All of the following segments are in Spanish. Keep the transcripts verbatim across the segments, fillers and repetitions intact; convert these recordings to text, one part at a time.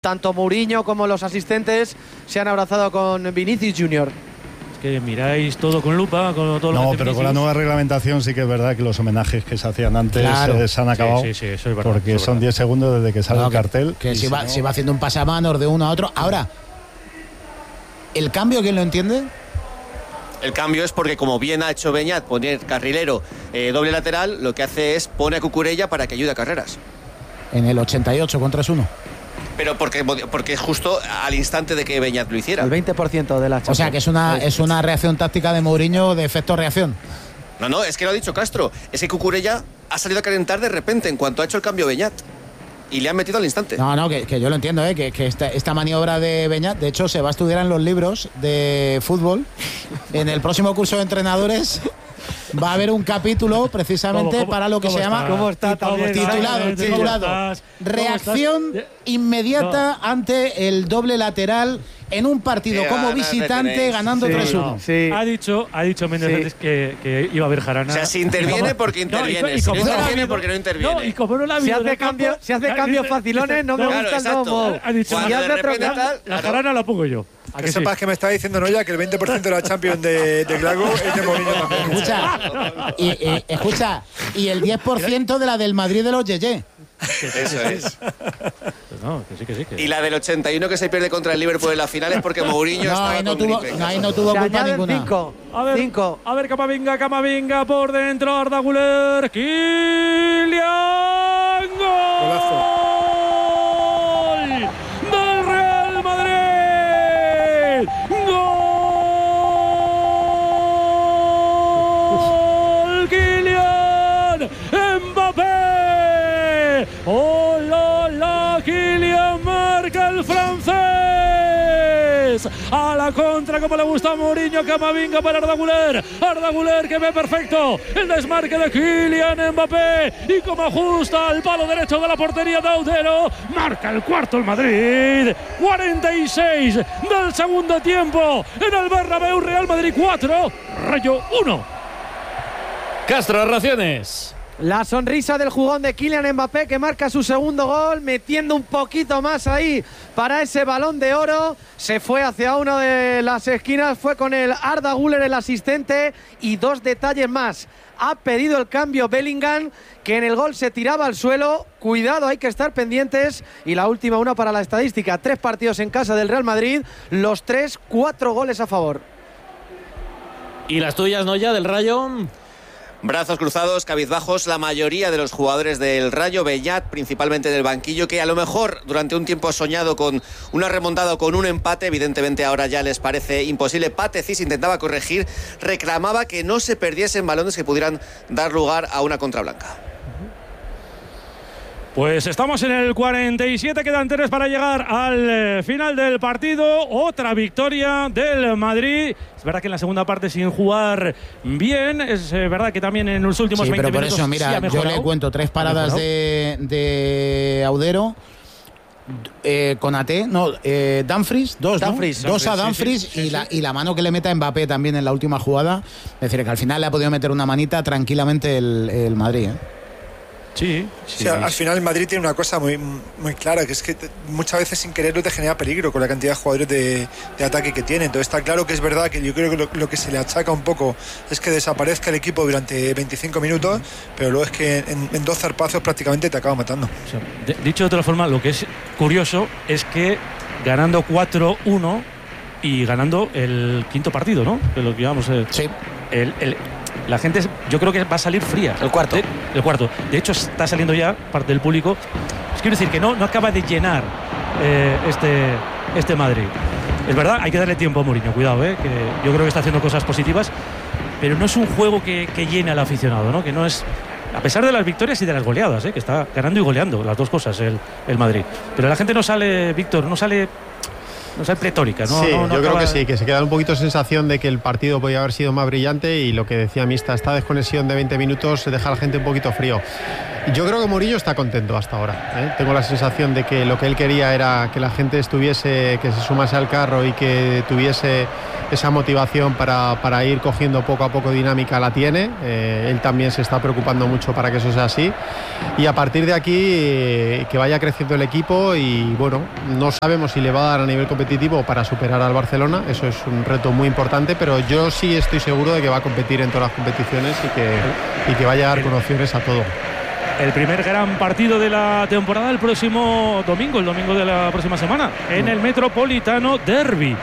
Tanto Mourinho como los asistentes se han abrazado con Vinicius Junior Que miráis todo con lupa, con todo lo no, que pero con la nueva reglamentación sí que es verdad que los homenajes que se hacían antes claro. se, se han acabado. Sí, sí, sí, eso es verdad, porque eso es son diez segundos desde que sale no, el que, cartel. Que si, si va, no... si va haciendo un pasamanos de uno a otro. Ahora, ¿el cambio quién lo entiende? El cambio es porque, como bien ha hecho Beñat, poner carrilero eh, doble lateral, lo que hace es pone a Cucurella para que ayude a Carreras. En el ochenta y ocho con tres uno. Pero porque, porque es justo al instante de que Beñat lo hiciera. El veinte por ciento de la Champions. O sea que es una, es una reacción táctica de Mourinho de efecto-reacción. No, no, es que lo ha dicho Castro. Es que Cucurella ha salido a calentar de repente en cuanto ha hecho el cambio Beñat. Y le han metido al instante. No, no, que, que yo lo entiendo, ¿eh? que, que esta, esta maniobra de Beñat, de hecho, se va a estudiar en los libros de fútbol. En el próximo curso de entrenadores va a haber un capítulo precisamente ¿Cómo, cómo, para lo que se está? llama ¿Cómo está también? titulado, ¿Cómo titulado estás? reacción inmediata no. ante el doble lateral en un partido sí, como visitante ganando sí, tres uno. No. Sí. Ha dicho, ha dicho Méndez sí. que, que iba a haber jarana. O sea, si interviene porque interviene, no, y, y, y si no interviene porque no interviene. No, y como no la si hace cambios si hace cambios facilones, no me claro, gusta el domo. Ha dicho, si hace otro la, tal, la jarana la pongo yo. Que, que sepas sí? que me está diciendo Noya que el veinte por ciento de la Champions de, de Glasgow es de Mourinho también. Escucha, y, y, escucha, y el diez por ciento de la del Madrid de los Yeye. Eso es. Pues no, que sí, que sí, que... Y la del ochenta y uno que se pierde contra el Liverpool en la final es porque Mourinho no, estaba ahí no con tuvo, gripe. no, ahí no tuvo culpa ninguna. Cinco. A ver, cinco. A ver, Camavinga, Camavinga por dentro, Arda Güler, Kylian. Golazo. ¡Oh, la, la! Kylian marca el francés. A la contra, como le gusta a Mourinho. Camavinga para Arda Güler. Arda Güler que ve perfecto el desmarque de Kylian Mbappé. Y como ajusta al palo derecho de la portería de Audero. Marca el cuarto el Madrid. cuarenta y seis del segundo tiempo. En el Bernabéu, Real Madrid cuatro, Rayo uno. Castro, raciones. La sonrisa del jugón de Kylian Mbappé, que marca su segundo gol, metiendo un poquito más ahí para ese Balón de Oro. Se fue hacia una de las esquinas, fue con el Arda Güler el asistente. Y dos detalles más. Ha pedido el cambio Bellingham, que en el gol se tiraba al suelo. Cuidado, hay que estar pendientes. Y la última, una para la estadística. Tres partidos en casa del Real Madrid, los tres, cuatro goles a favor. ¿Y las tuyas, Noya, del Rayo? Brazos cruzados, cabizbajos, la mayoría de los jugadores del Rayo, Beñat, principalmente del banquillo, que a lo mejor durante un tiempo ha soñado con una remontada o con un empate, evidentemente ahora ya les parece imposible. Patecis intentaba corregir, reclamaba que no se perdiesen balones que pudieran dar lugar a una contra blanca. Pues estamos en el cuarenta y siete, quedan tres para llegar al eh, final del partido. Otra victoria del Madrid. Es verdad que en la segunda parte sin jugar bien. Es eh, verdad que también en los últimos sí, veinte pero por minutos eso, mira, sí yo le cuento tres paradas de, de Audero. Eh, Konaté, no, eh, Dumfries, dos, Dumfries, ¿no? Dos a Dumfries sí, sí, sí, y, sí. La, y la mano que le meta a Mbappé también en la última jugada. Es decir, que al final le ha podido meter una manita tranquilamente el, el Madrid, ¿eh? Sí, sí, sí, al final el Madrid tiene una cosa muy, muy clara, que es que muchas veces sin quererlo te genera peligro con la cantidad de jugadores de, de ataque que tiene. Entonces está claro que es verdad que yo creo que lo, lo que se le achaca un poco es que desaparezca el equipo durante veinticinco minutos, pero luego es que en, en dos zarpazos prácticamente te acaba matando. O sea, de, dicho de otra forma, lo que es curioso es que ganando cuatro uno y ganando el quinto partido, ¿no? Que lo que llamamos el, sí. el, el La gente, yo creo que va a salir fría. El cuarto. De, el cuarto. De hecho, está saliendo ya parte del público. Es quiero decir que no, no acaba de llenar eh, este, este Madrid. Es verdad, hay que darle tiempo a Mourinho, cuidado, eh, que yo creo que está haciendo cosas positivas, pero no es un juego que, que llene al aficionado, ¿no? Que no es, a pesar de las victorias y de las goleadas, eh, que está ganando y goleando, las dos cosas el, el Madrid. Pero la gente no sale, Víctor, no sale... No sé, pletórica, ¿no? Sí, no, no yo acaba... creo que sí, que se queda un poquito sensación de que el partido podía haber sido más brillante y lo que decía Mista, esta desconexión de veinte minutos deja a la gente un poquito frío. Yo creo que Mourinho está contento hasta ahora, ¿eh? Tengo la sensación de que lo que él quería era que la gente estuviese, que se sumase al carro y que tuviese esa motivación para, para ir cogiendo poco a poco dinámica, la tiene. Eh, él también se está preocupando mucho para que eso sea así. Y a partir de aquí, eh, que vaya creciendo el equipo y bueno, no sabemos si le va a dar a nivel competitivo para superar al Barcelona. Eso es un reto muy importante, pero yo sí estoy seguro de que va a competir en todas las competiciones y que, y que va a llegar con opciones a todo. El primer gran partido de la temporada el próximo domingo, el domingo de la próxima semana, en el Metropolitano Derby.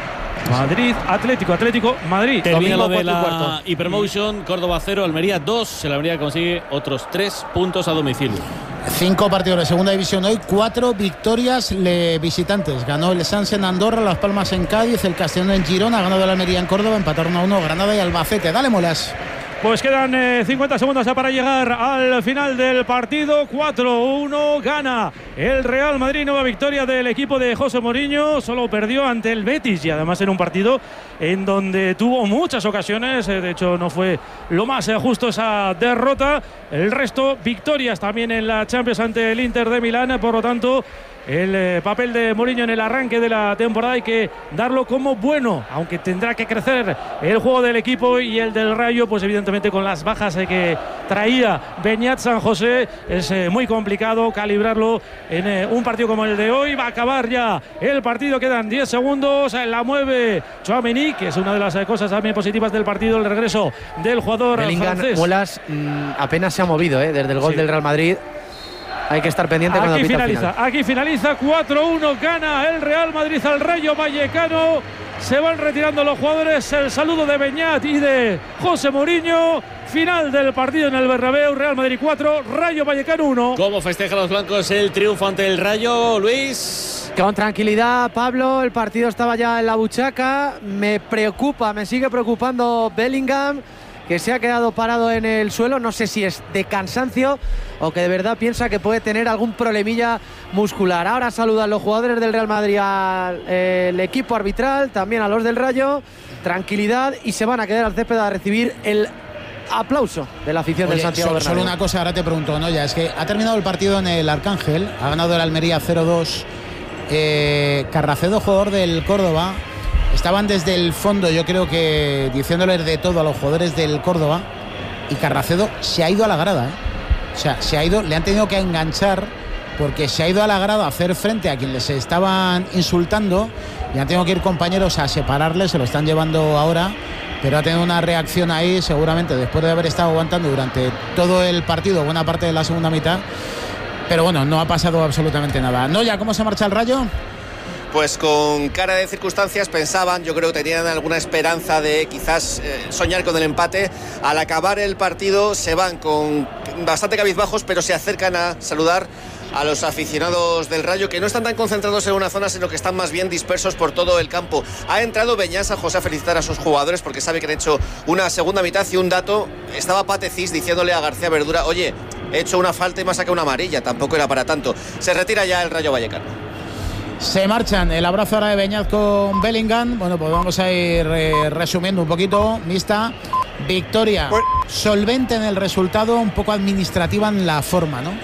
Madrid, Atlético, Atlético, Madrid. Termina lo de la Hypermotion, Córdoba cero, Almería dos. El Almería consigue otros tres puntos a domicilio. Cinco partidos de segunda división hoy, cuatro victorias le visitantes. Ganó el Sanse en Andorra, Las Palmas en Cádiz, el Castellón en Girona, ha ganado el Almería en Córdoba, empataron a uno Granada y Albacete. Dale, Molas. Pues quedan eh, cincuenta segundos ya para llegar al final del partido. cuatro uno gana el Real Madrid. Nueva victoria del equipo de José Mourinho. Solo perdió ante el Betis y además en un partido en donde tuvo muchas ocasiones. Eh, de hecho no fue lo más eh, justo esa derrota. El resto victorias también en la Champions ante el Inter de Milán. Por lo tanto, el eh, papel de Mourinho en el arranque de la temporada hay que darlo como bueno, aunque tendrá que crecer el juego del equipo y el del Rayo, pues evidentemente con las bajas eh, que traía Beñat San José es eh, muy complicado calibrarlo en eh, un partido como el de hoy. Va a acabar ya el partido, quedan diez segundos, la mueve Tchouaméni, que es una de las eh, cosas también positivas del partido, el regreso del jugador Bellingham, francés. Molas mmm, apenas se ha movido eh, desde el gol sí. del Real Madrid. Hay que estar pendiente cuando aquí pita finaliza, final. Aquí finaliza cuatro uno, gana el Real Madrid al Rayo Vallecano. Se van retirando los jugadores. El saludo de Beñat y de José Mourinho. Final del partido en el Bernabéu. Real Madrid cuatro, Rayo Vallecano uno. ¿Cómo festejan los blancos el triunfo ante el Rayo, Luis? Con tranquilidad, Pablo. El partido estaba ya en la buchaca. Me preocupa, me sigue preocupando Bellingham, que se ha quedado parado en el suelo. No sé si es de cansancio o que de verdad piensa que puede tener algún problemilla muscular. Ahora saludan los jugadores del Real Madrid al eh, equipo arbitral, también a los del Rayo. Tranquilidad, y se van a quedar al césped a recibir el aplauso de la afición. Oye, del Santiago solo, Bernabéu. Solo una cosa, ahora te pregunto, ¿no? Ya es que ha terminado el partido en el Arcángel, ha ganado el Almería cero dos. eh, Carracedo, jugador del Córdoba, estaban desde el fondo, yo creo que diciéndoles de todo a los jugadores del Córdoba, y Carracedo se ha ido a la grada, ¿eh? O sea, se ha ido, le han tenido que enganchar porque se ha ido a la grada a hacer frente a quien les estaban insultando y han tenido que ir compañeros a separarles, se lo están llevando ahora, pero ha tenido una reacción ahí seguramente después de haber estado aguantando durante todo el partido, buena parte de la segunda mitad, pero bueno, no ha pasado absolutamente nada. ¿No? ¿Ya cómo se marcha el Rayo? Pues con cara de circunstancias pensaban, yo creo que tenían alguna esperanza de quizás eh, soñar con el empate. Al acabar el partido se van con bastante cabizbajos, pero se acercan a saludar a los aficionados del Rayo, que no están tan concentrados en una zona, sino que están más bien dispersos por todo el campo. Ha entrado Beñat San José a felicitar a sus jugadores porque sabe que han hecho una segunda mitad. Y un dato, estaba Pate Cis diciéndole a García Verdura: oye, he hecho una falta y me ha sacado una amarilla, tampoco era para tanto. Se retira ya el Rayo Vallecano. Se marchan. El abrazo ahora de Beñat con Bellingham. Bueno, pues vamos a ir eh, resumiendo un poquito. Mixta, victoria solvente en el resultado, un poco administrativa en la forma, ¿no?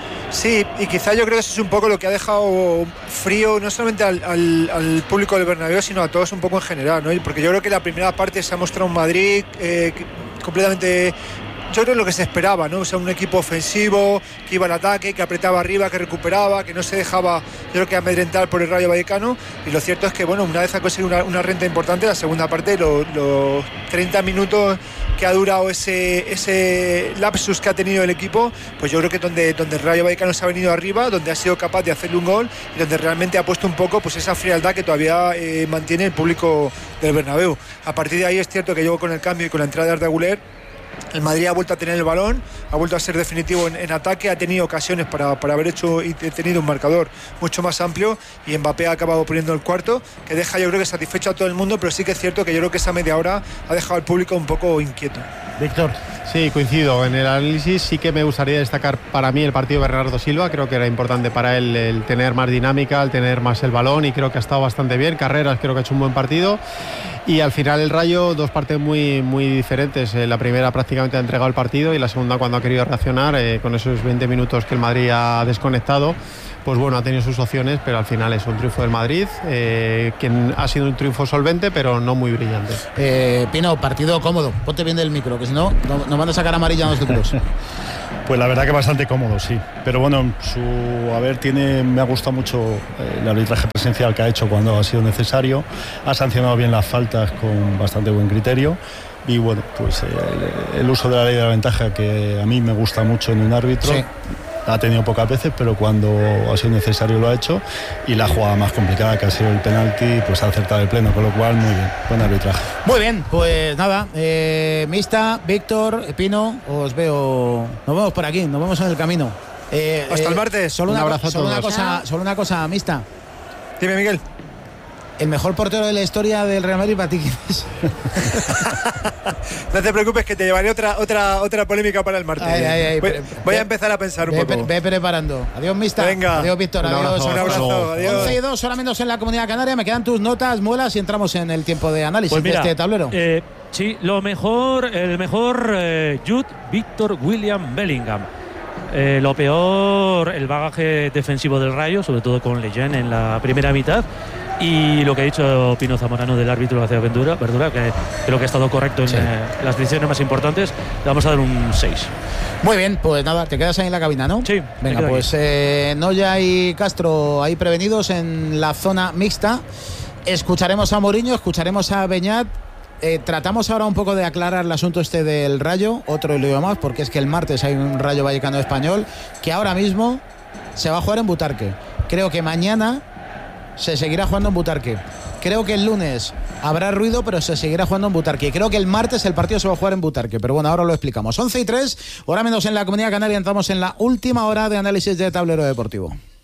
Sí, y quizá yo creo que eso es un poco lo que ha dejado frío no solamente al, al, al público del Bernabéu, sino a todos un poco en general, ¿no? Porque yo creo que la primera parte se ha mostrado un Madrid eh, completamente... Yo creo lo que se esperaba, ¿no? O sea, un equipo ofensivo, que iba al ataque, que apretaba arriba, que recuperaba, que no se dejaba, yo creo que amedrentar por el Rayo Vallecano. Y lo cierto es que, bueno, una vez ha conseguido una, una renta importante, la segunda parte, los, los treinta minutos que ha durado ese, ese lapsus que ha tenido el equipo, pues yo creo que donde, donde el Rayo Vallecano se ha venido arriba, donde ha sido capaz de hacerle un gol y donde realmente ha puesto un poco pues esa frialdad que todavía eh, mantiene el público del Bernabéu. A partir de ahí es cierto que llegó con el cambio y con la entrada de Arda Güler, el Madrid ha vuelto a tener el balón, ha vuelto a ser definitivo en, en ataque, ha tenido ocasiones para, para haber hecho y tenido un marcador mucho más amplio, y Mbappé ha acabado poniendo el cuarto, que deja, yo creo que satisfecho a todo el mundo, pero sí que es cierto que yo creo que esa media hora ha dejado al público un poco inquieto. Víctor. Sí, coincido. En el análisis sí que me gustaría destacar para mí el partido de Bernardo Silva. Creo que era importante para él el tener más dinámica, el tener más el balón, y creo que ha estado bastante bien. Carreras, creo que ha hecho un buen partido. Y al final el Rayo, dos partes muy, muy diferentes. Eh, la primera prácticamente ha entregado el partido, y la segunda, cuando ha querido reaccionar, eh, con esos veinte minutos que el Madrid ha desconectado, pues bueno, ha tenido sus opciones, pero al final es un triunfo del Madrid, eh, que ha sido un triunfo solvente, pero no muy brillante. Eh, Pino, partido cómodo. Ponte bien del micro, que si no, no- nos van a sacar amarilla a nosotros. Pues la verdad que bastante cómodo, sí. Pero bueno, su haber tiene, me ha gustado mucho eh, el arbitraje presencial que ha hecho cuando ha sido necesario. Ha sancionado bien las faltas con bastante buen criterio. Y bueno, pues eh, el, el uso de la ley de la ventaja, que a mí me gusta mucho en un árbitro. Sí. Ha tenido pocas veces, pero cuando ha sido necesario lo ha hecho. Y la jugada más complicada, que ha sido el penalti, pues ha acertado el pleno, con lo cual muy bien, buen arbitraje. Muy bien, pues nada, eh, Mista, Víctor, Pino, os veo, nos vemos por aquí, nos vemos en el camino. Eh, Hasta eh, el martes. Solo Un una, abrazo a solo una todos. cosa, solo una cosa, Mista. Dime, Miguel. El mejor portero de la historia del Real Madrid, para ti, ¿quién es? No te preocupes, que te llevaré otra otra otra polémica para el martes. Ay, ay, ay, voy pero- voy ve- a empezar a pensar un Ve, poco. ve preparando. Adiós, Mista. Venga. Adiós, Víctor. Un Adiós. abrazo. Un abrazo, adiós. once y dos, hora menos en la Comunidad Canaria. Me quedan tus notas, muelas, y entramos en el tiempo de análisis Pues mira, de este tablero. eh, sí, lo mejor, el mejor eh, Jude Víctor William Bellingham. Eh, lo peor, el bagaje defensivo del Rayo, sobre todo con Lejeune en la primera mitad. Y lo que ha dicho Pino Zamorano del árbitro García Verdura, Verdura, que creo que ha estado correcto en Sí. eh, las decisiones más importantes, le vamos a dar un seis. Muy bien, pues nada, te quedas ahí en la cabina, ¿no? Sí, me Venga, quedo pues eh, Noya y Castro ahí prevenidos en la zona mixta. Escucharemos a Mourinho, escucharemos a Beñat. Eh, tratamos ahora un poco de aclarar el asunto este del Rayo, otro lío más, porque es que el martes hay un Rayo Vallecano español que ahora mismo se va a jugar en Butarque. Creo que mañana se seguirá jugando en Butarque. Creo que el lunes habrá ruido, pero se seguirá jugando en Butarque. Y creo que el martes el partido se va a jugar en Butarque. Pero bueno, ahora lo explicamos. once y tres, hora menos en la Comunidad Canaria. Entramos en la última hora de análisis de Tablero Deportivo.